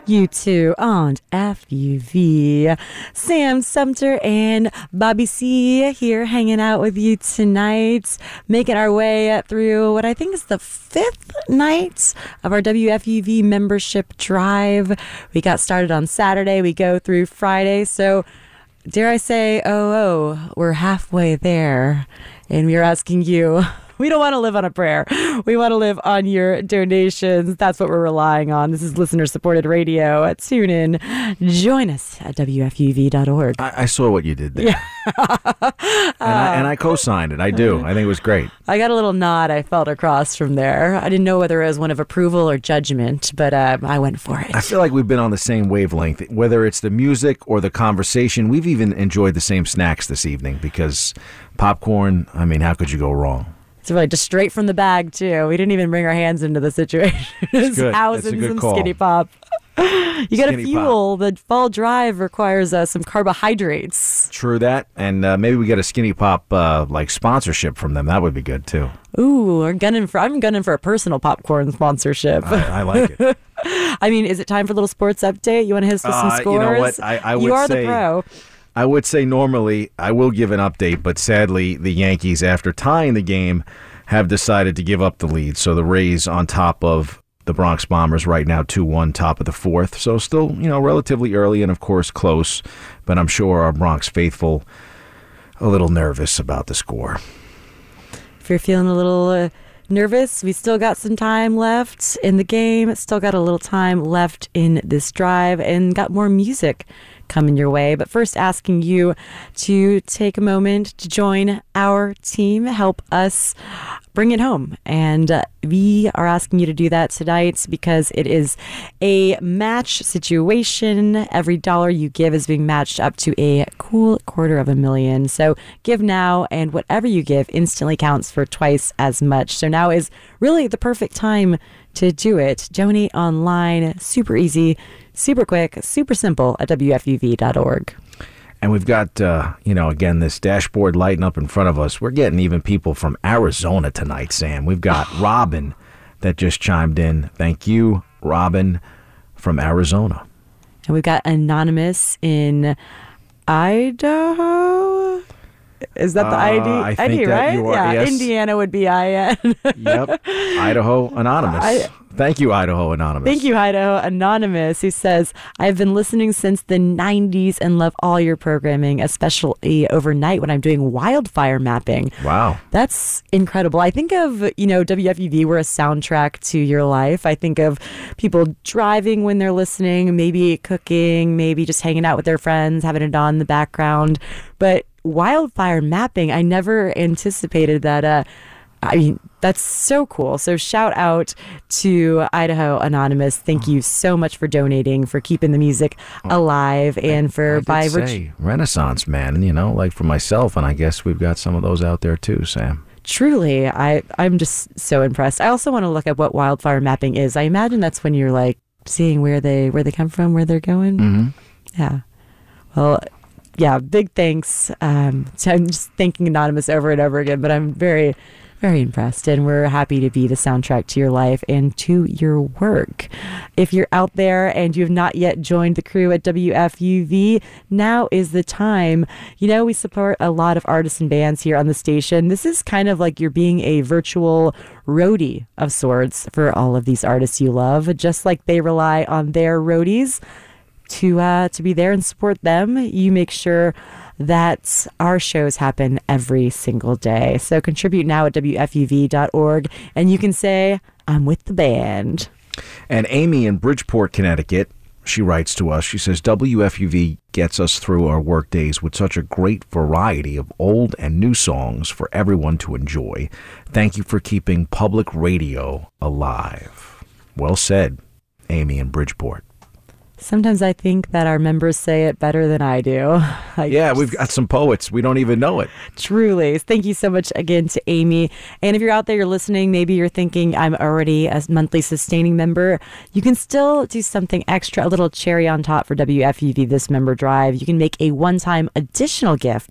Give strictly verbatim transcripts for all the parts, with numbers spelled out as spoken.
You two on F U V. Sam Sumter and Bobby C here hanging out with you tonight, making our way through what I think is the fifth night of our W F U V membership drive. We got started on Saturday. We go through Friday. So dare I say, oh, oh, we're halfway there. And we're asking you... We don't want to live on a prayer. We want to live on your donations. That's what we're relying on. This is listener-supported radio. Tune in. Join us at W F U V dot org. I, I saw what you did there. Yeah. and, I, and I co-signed it. I do. I think it was great. I got a little nod I felt across from there. I didn't know whether it was one of approval or judgment, but uh, I went for it. I feel like we've been on the same wavelength. Whether it's the music or the conversation, we've even enjoyed the same snacks this evening because popcorn, I mean, how could you go wrong? It's really just straight from the bag, too. We didn't even bring our hands into the situation. It's good. Housing It's a good some call. Skinny Pop. You got to Skinny fuel. The fall drive requires uh, some carbohydrates. True that. And uh, maybe we get a Skinny Pop uh, like sponsorship from them. That would be good, too. Ooh, we're gunning for, I'm gunning for a personal popcorn sponsorship. I, I like it. I mean, is it time for a little sports update? You want to hit us with some Uh, scores? you know what? I, I would you are say, the pro. I would say normally I will give an update, but sadly the Yankees, after tying the game, have decided to give up the lead. So the Rays on top of the Bronx Bombers right now, two one, top of the fourth. So still, you know, relatively early and, of course, close. But I'm sure our Bronx faithful a little nervous about the score. If you're feeling a little uh, nervous, we still got some time left in the game. Still got a little time left in this drive and got more music coming your way. But first, asking you to take a moment to join our team, help us bring it home. And uh, we are asking you to do that tonight because it is a match situation. Every dollar you give is being matched up to a cool quarter of a million. So give now, and whatever you give instantly counts for twice as much. So now is really the perfect time to do it. Donate online, super easy, super quick, super simple at W F U V dot org. And we've got, uh, you know, again, this dashboard lighting up in front of us. We're getting even people from Arizona tonight, Sam. We've got Robin that just chimed in. Thank you, Robin from Arizona. And we've got Anonymous in Idaho. Is that the Uh, I D? I think I D, that right? you are, yeah, yes. Indiana would be I N. Yep. Idaho Anonymous. I- Thank you, Idaho Anonymous. Thank you, Idaho Anonymous, who says, I've been listening since the nineties and love all your programming, especially overnight when I'm doing wildfire mapping. Wow. That's incredible. I think of, you know, W F U V, we're a soundtrack to your life. I think of people driving when they're listening, maybe cooking, maybe just hanging out with their friends, having it on in the background. But wildfire mapping, I never anticipated that. Uh, I mean, that's so cool. So shout out to Idaho Anonymous. Thank you so much for donating, for keeping the music alive, and for I did by say virtue. Renaissance man, you know, like for myself, and I guess we've got some of those out there too, Sam. Truly, I, I'm just so impressed. I also want to look at what wildfire mapping is. I imagine that's when you're like seeing where they where they come from, where they're going. Mm-hmm. Yeah. Well, yeah, big thanks. Um, so I'm just thanking Anonymous over and over again, but I'm very, very impressed, and we're happy to be the soundtrack to your life and to your work. If you're out there and you have not yet joined the crew at W F U V, now is the time. You know, we support a lot of artists and bands here on the station. This is kind of like you're being a virtual roadie of sorts for all of these artists you love, just like they rely on their roadies to uh, to be there and support them. You make sure that our shows happen every single day. So contribute now at W F U V dot org, and you can say, I'm with the band. And Amy in Bridgeport, Connecticut, she writes to us. She says, W F U V gets us through our work days with such a great variety of old and new songs for everyone to enjoy. Thank you for keeping public radio alive. Well said, Amy in Bridgeport. Sometimes I think that our members say it better than I do. I Yeah, we've got some poets. We don't even know it. Truly. Thank you so much again to Amy. And if you're out there, you're listening, maybe you're thinking, I'm already a monthly sustaining member. You can still do something extra, a little cherry on top for W F U V this member drive. You can make a one-time additional gift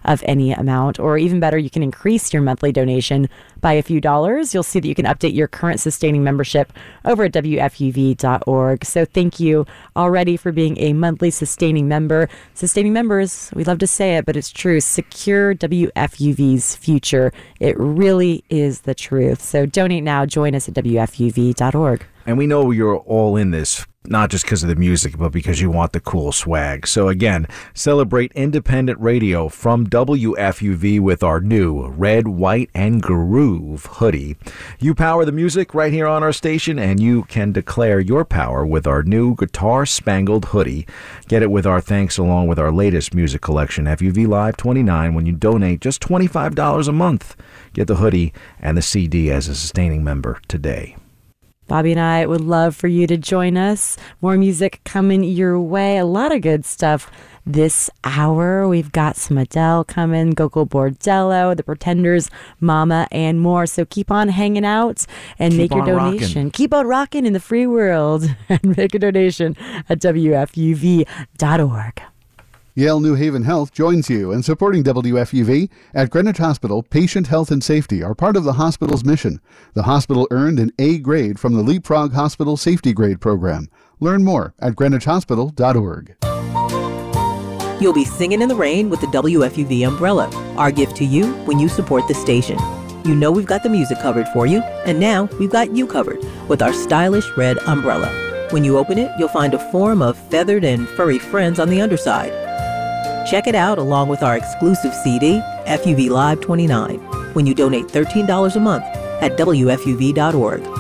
of any amount. Or even better, you can increase your monthly donation by a few dollars. You'll see that you can update your current sustaining membership over at W F U V dot org. So thank you already for being a monthly sustaining member. Sustaining members, we love to say it, but it's true. Secure W F U V's future. It really is the truth. So donate now. Join us at W F U V dot org. And we know you're all in this, not just because of the music, but because you want the cool swag. So again, celebrate independent radio from W F U V with our new Red, White, and Groove hoodie. You power the music right here on our station, and you can declare your power with our new guitar-spangled hoodie. Get it with our thanks along with our latest music collection, F U V Live twenty-nine, when you donate just twenty-five dollars a month. Get the hoodie and the C D as a sustaining member today. Bobby and I would love for you to join us. More music coming your way. A lot of good stuff this hour. We've got some Adele coming, Gogol Bordello, The Pretenders, Mama, and more. So keep on hanging out and keep make your donation. Rockin'. Keep on rocking in the free world and make a donation at W F U V dot org. Yale New Haven Health joins you in supporting W F U V. At Greenwich Hospital, patient health and safety are part of the hospital's mission. The hospital earned an A grade from the Leapfrog Hospital Safety Grade Program. Learn more at Greenwich Hospital dot org. You'll be singing in the rain with the W F U V umbrella, our gift to you when you support the station. You know we've got the music covered for you, and now we've got you covered with our stylish red umbrella. When you open it, you'll find a form of feathered and furry friends on the underside. Check it out along with our exclusive C D, F U V Live twenty-nine, when you donate thirteen dollars a month at W F U V dot org.